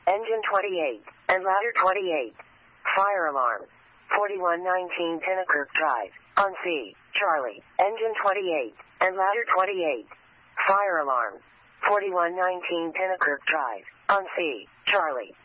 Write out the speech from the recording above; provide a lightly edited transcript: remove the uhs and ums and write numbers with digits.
Engine 28, and ladder 28. Fire alarm. 4119 Pinnacurk Drive, on C, Charlie. Engine 28, and ladder 28. Fire alarm. 4119 Pinnacurk Drive, on C, Charlie.